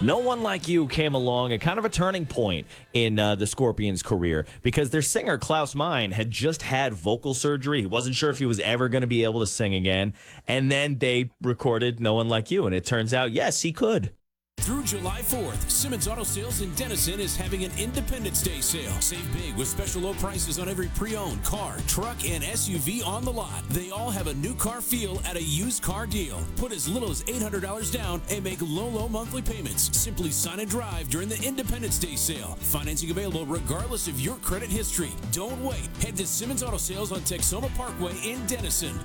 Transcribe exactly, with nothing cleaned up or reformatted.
No One Like You came along at kind of a turning point in uh, the Scorpions' career because their singer, Klaus Meine, had just had vocal surgery. He wasn't sure if he was ever going to be able to sing again. And then they recorded No One Like You, and it turns out, yes, he could. Through July fourth, Simmons Auto Sales in Denison is having an Independence Day sale. Save big with special low prices on every pre-owned car, truck, and S U V on the lot. They all have a new car feel at a used car deal. Put as little as eight hundred dollars down and make low, low monthly payments. Simply sign and drive during the Independence Day sale. Financing available regardless of your credit history. Don't wait. Head to Simmons Auto Sales on Texoma Parkway in Denison.